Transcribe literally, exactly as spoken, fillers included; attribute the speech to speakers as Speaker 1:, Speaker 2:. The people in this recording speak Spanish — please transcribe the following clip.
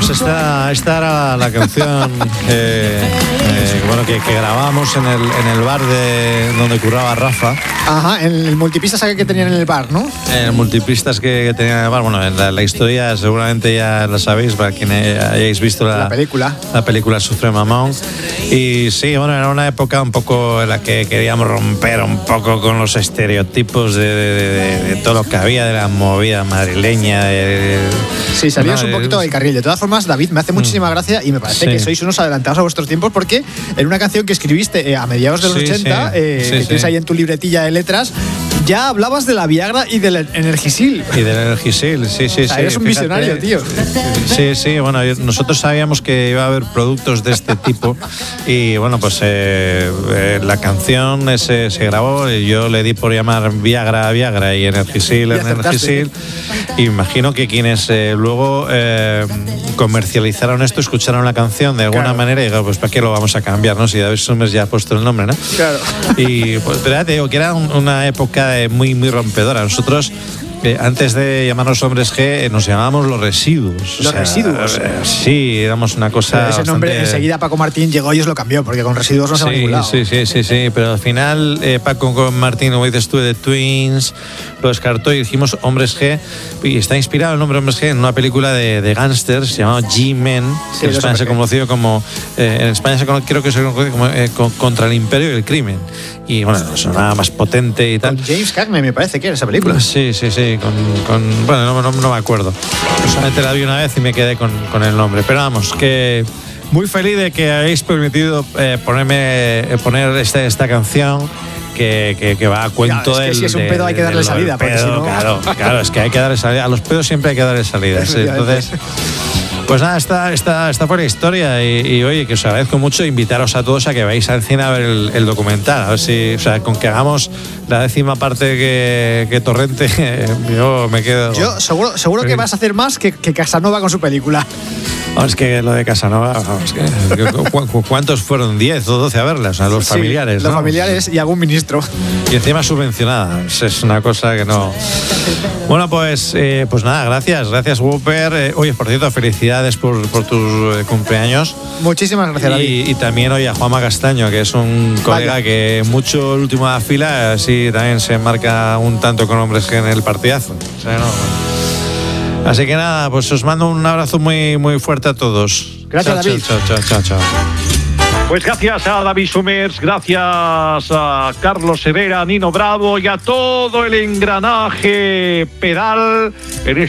Speaker 1: Pues esta, esta era la canción eh, eh, bueno, que, que grabamos en el, en el bar de donde curraba Rafa.
Speaker 2: Ajá, en el multipistas que tenían en el bar, ¿no?
Speaker 1: En el multipistas que, que tenían en el bar. Bueno, la, la historia seguramente ya la sabéis, para quienes hayáis visto la,
Speaker 2: la película.
Speaker 1: La película Sufre Mamón. Y sí, bueno, era una época un poco en la que queríamos romper un poco con los estereotipos de, de, de, de todo lo que había de la movida madrileña. De, de,
Speaker 2: sí, salíamos no, un poquito del carril. De todas formas, David, me hace muchísima gracia y me parece sí. que sois unos adelantados a vuestros tiempos, porque en una canción que escribiste eh, a mediados de los sí, ochenta, sí. Eh, sí, que sí. tienes ahí en tu libretilla de letras, ya hablabas de la Viagra y del Energisil.
Speaker 1: Y del Energisil, sí, sí,
Speaker 2: o sea,
Speaker 1: sí.
Speaker 2: Eres un
Speaker 1: Fíjate,
Speaker 2: visionario, tío.
Speaker 1: Sí, sí, bueno, nosotros sabíamos que iba a haber productos de este tipo y bueno, pues eh, eh, la canción se, se grabó y yo le di por llamar Viagra, Viagra y Energisil, Energisil. Y imagino que quienes eh, luego eh, comercializaron esto escucharon la canción de alguna claro. manera y digo, pues ¿para qué lo vamos a cambiar, no? Si David Summers ya ha puesto el nombre, ¿no?
Speaker 2: Claro.
Speaker 1: Y pues, pero ya te digo que era un, una época de muy, muy rompedora. Nosotros, eh, antes de llamarnos Hombres G, eh, nos llamábamos Los Residuos.
Speaker 2: Los o sea, Residuos.
Speaker 1: Eh, sí, éramos una cosa.
Speaker 2: Pero ese nombre,
Speaker 1: bastante...
Speaker 2: enseguida Paco Martín llegó y os lo cambió, porque con Residuos no se
Speaker 1: sí,
Speaker 2: va a ningún lado.
Speaker 1: Sí, sí, sí, sí. Pero al final, eh, Paco con Martín, como dices tú, de Twins, lo descartó y dijimos Hombres G. Y está inspirado el nombre Hombres G en una película de, de gángsters llamada G-Men, que sí, en España se conoció como. Eh, en España se conoce, creo que se conoce como eh, con, Contra el Imperio y el Crimen. Y bueno, sonaba más potente y tal.
Speaker 2: Con James Cagney, me parece que era esa película.
Speaker 1: Sí, sí, sí. Con, con, bueno, no, no, no me acuerdo. Solamente la vi una vez y me quedé con, con el nombre. Pero vamos, que muy feliz de que habéis permitido eh, ponerme, eh, poner esta, esta canción. Que, que, que va a cuento
Speaker 2: claro, es que
Speaker 1: del,
Speaker 2: si es un pedo hay que darle salida.
Speaker 1: Pedo,
Speaker 2: porque si no...
Speaker 1: Claro, claro, es que hay que darle salida. A los pedos siempre hay que darle salida. ¿sí? Entonces, pues nada, esta, esta, esta fue la historia. Y, y oye, que os agradezco mucho invitaros a todos a que vayáis al cine a ver el, el documental. A ver si, o sea, con que hagamos la décima parte que, que Torrente, yo me quedo.
Speaker 2: Yo seguro, seguro que vas a hacer más que, que Casanova con su película.
Speaker 1: No, es que lo de Casanova, vamos, que, ¿cuántos fueron? ¿diez o doce a verlas? O sea, los
Speaker 2: sí,
Speaker 1: familiares.
Speaker 2: Los
Speaker 1: ¿no?
Speaker 2: familiares y algún ministro.
Speaker 1: Y encima subvencionada. Es una cosa que no. Bueno, pues, eh, pues nada, gracias. Gracias, Whopper. Eh, oye, por cierto, felicidades por, por tus eh, cumpleaños.
Speaker 2: Muchísimas gracias, David.
Speaker 1: Y, y también, oye, a Juanma Castaño, que es un colega Vaya. que mucho el último de la fila, así también se marca un tanto con Hombres G en el partidazo. O sea, no, bueno. Así que nada, pues os mando un abrazo muy, muy fuerte a todos.
Speaker 2: Gracias,
Speaker 1: chao,
Speaker 2: David.
Speaker 1: Chao, chao, chao, chao.
Speaker 3: Pues gracias a David Summers, gracias a Carlos Herrera, Nino Bravo y a todo el engranaje pedal en